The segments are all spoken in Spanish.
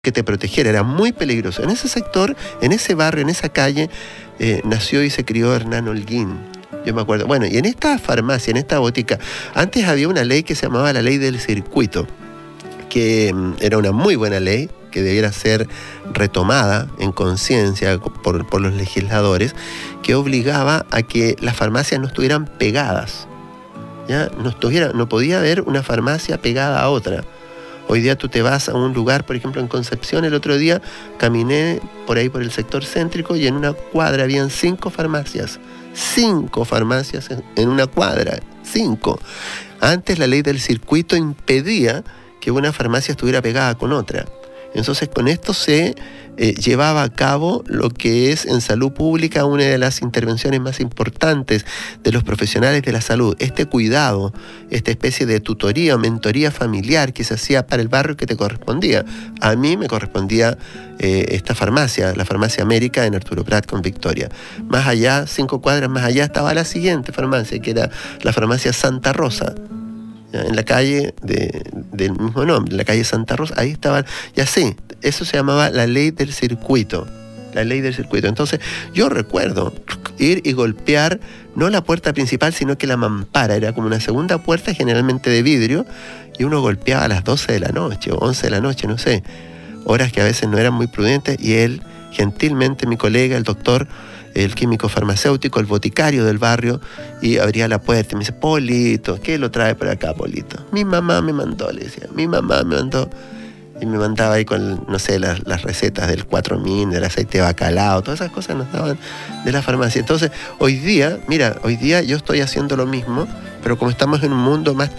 que te protegiera, era muy peligroso. En ese sector, en ese barrio, en esa calle, nació y se crió Hernán Holguín. Yo me acuerdo. Bueno, y en esta farmacia, en esta botica, antes había una ley que se llamaba la ley del circuito, que era una muy buena ley, que debiera ser retomada en conciencia por los legisladores, que obligaba a que las farmacias no estuvieran pegadas. ¿Ya? No podía haber una farmacia pegada a otra. Hoy día tú te vas a un lugar, por ejemplo en Concepción, el otro día caminé por ahí por el sector céntrico y en una cuadra habían 5 farmacias. 5 farmacias en una cuadra, 5. Antes la ley del circuito impedía que una farmacia estuviera pegada con otra. Entonces con esto se llevaba a cabo lo que es en salud pública una de las intervenciones más importantes de los profesionales de la salud. Este cuidado, esta especie de tutoría o mentoría familiar que se hacía para el barrio que te correspondía. A mí me correspondía esta farmacia, la Farmacia América en Arturo Prat con Victoria. Más allá, 5 cuadras más allá, estaba la siguiente farmacia, que era la Farmacia Santa Rosa. En la calle del mismo nombre, en la calle Santa Rosa, ahí estaban, y así, eso se llamaba la ley del circuito, la ley del circuito. Entonces, yo recuerdo ir y golpear, no la puerta principal, sino que la mampara, era como una segunda puerta, generalmente de vidrio, y uno golpeaba a las 12 de la noche, o 11 de la noche, no sé, horas que a veces no eran muy prudentes, y él, gentilmente, mi colega, el doctor, el químico farmacéutico, el boticario del barrio, y abría la puerta y me dice: Polito, ¿qué lo trae por acá, Polito? Mi mamá me mandó, le decía, mi mamá me mandó. Y me mandaba ahí con, no sé, las recetas del 4000, del aceite de bacalao, todas esas cosas nos daban de la farmacia. Entonces, hoy día yo estoy haciendo lo mismo, pero como estamos en un mundo más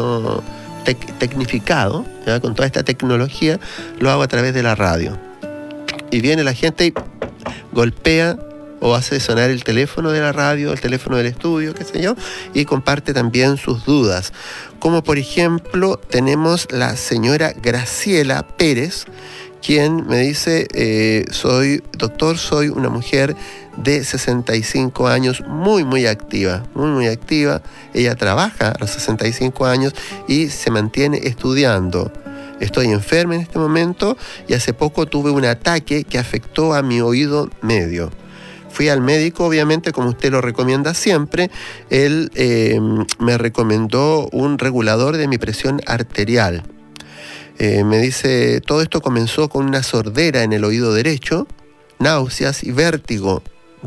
tecnificado, ¿ya? Con toda esta tecnología, lo hago a través de la radio. Y viene la gente y golpea o hace sonar el teléfono de la radio, el teléfono del estudio, qué sé yo, y comparte también sus dudas. Como por ejemplo, tenemos la señora Graciela Pérez, quien me dice: soy una mujer de 65 años, muy activa. Ella trabaja a los 65 años y se mantiene estudiando. Estoy enferma en este momento y hace poco tuve un ataque que afectó a mi oído medio. Fui al médico, obviamente, como usted lo recomienda siempre. Él me recomendó un regulador de mi presión arterial. Me dice, todo esto comenzó con una sordera en el oído derecho, náuseas y vértigo.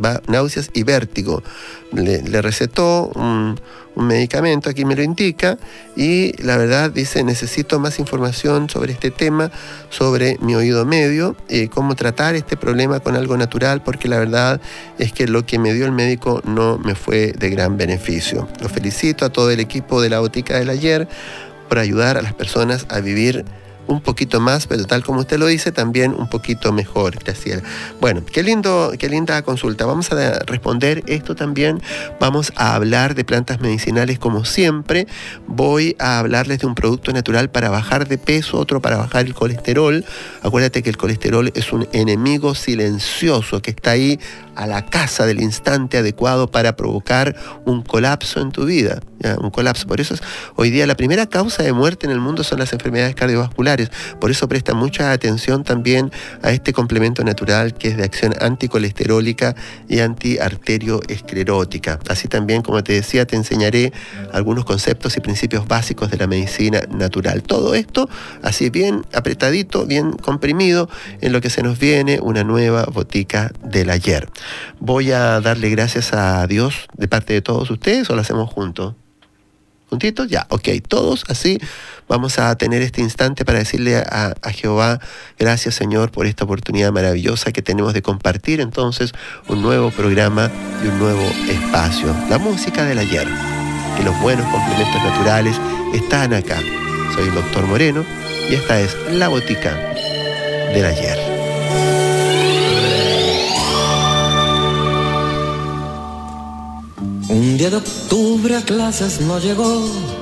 Le recetó un medicamento, aquí me lo indica, y la verdad dice: necesito más información sobre este tema, sobre mi oído medio, cómo tratar este problema con algo natural, porque la verdad es que lo que me dio el médico no me fue de gran beneficio. Lo felicito a todo el equipo de la Botica del Ayer por ayudar a las personas a vivir un poquito más, pero tal como usted lo dice, también un poquito mejor, Graciela. Bueno, qué linda consulta. Vamos a responder esto también. Vamos a hablar de plantas medicinales como siempre. Voy a hablarles de un producto natural para bajar de peso, otro para bajar el colesterol. Acuérdate que el colesterol es un enemigo silencioso que está ahí a la caza del instante adecuado para provocar un colapso en tu vida. ¿Ya? Un colapso. Por eso hoy día la primera causa de muerte en el mundo son las enfermedades cardiovasculares. Por eso presta mucha atención también a este complemento natural que es de acción anticolesterólica y antiarterioesclerótica. Así también, como te decía, te enseñaré algunos conceptos y principios básicos de la medicina natural. Todo esto así bien apretadito, bien comprimido, en lo que se nos viene una nueva Botica del Ayer. Voy a darle gracias a Dios de parte de todos ustedes, ¿o lo hacemos juntos? ¿Juntitos? Ya, ok, todos así vamos a tener este instante para decirle a Jehová: gracias, Señor, por esta oportunidad maravillosa que tenemos de compartir entonces un nuevo programa y un nuevo espacio. La música del ayer y los buenos complementos naturales están acá. Soy el Dr. Moreno y esta es la Botica del Ayer. Un día de octubre a clases no llegó